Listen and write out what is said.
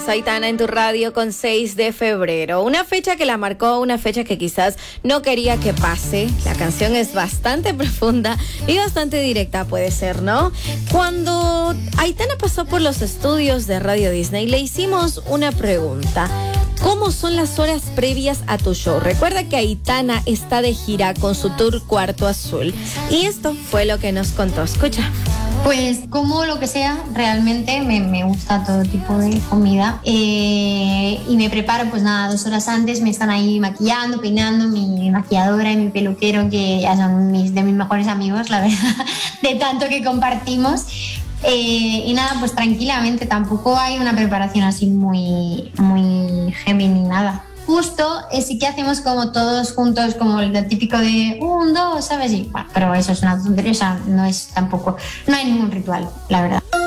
viernes, Aitana en tu radio con 6 de febrero. Una fecha que la marcó, una fecha que quizás no quería que pase. La canción es bastante profunda y bastante directa, puede ser, ¿no? Cuando Aitana pasó por los estudios de Radio Disney, le hicimos una pregunta. ¿Cómo son las horas previas a tu show? Recuerda que Aitana está de gira con su tour Cuarto Azul. Y esto fue lo que nos contó. Escucha. Pues como lo que sea, realmente me gusta todo tipo de comida y me preparo pues nada, 2 horas antes, me están ahí maquillando, peinando, mi maquilladora y mi peluquero, que ya son de mis mejores amigos, la verdad, de tanto que compartimos. Y nada, pues tranquilamente, tampoco hay una preparación así muy heavy ni nada. Justo sí que hacemos como todos juntos, como el típico de 1, 2, ¿sabes? Y, bueno, pero eso es una tontería, o sea, no es tampoco, no hay ningún ritual, la verdad.